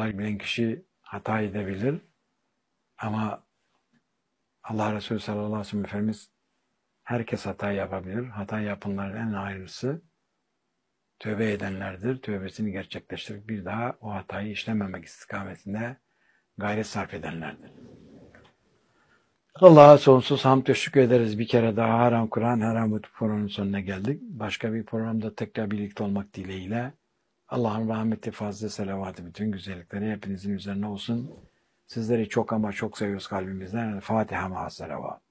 bilen kişi hata edebilir. Ama Allah Resulü sallallahu aleyhi ve sellem Efendimiz herkes hata yapabilir. Hata yapanların en hayırlısı tövbe edenlerdir. Tövbesini gerçekleştirip bir daha o hatayı işlememek istikametinde gayret sarf edenlerdir. Allah'a sonsuz hamd teşekkür ederiz. Bir kere daha Haram Kur'an, Haram YouTube programının sonuna geldik. Başka bir programda tekrar birlikte olmak dileğiyle Allah'ın rahmeti, fazla selavatı, bütün güzellikleri hepinizin üzerine olsun. Sizleri çok ama çok seviyoruz kalbimizden. Fatiha ma'as selavat.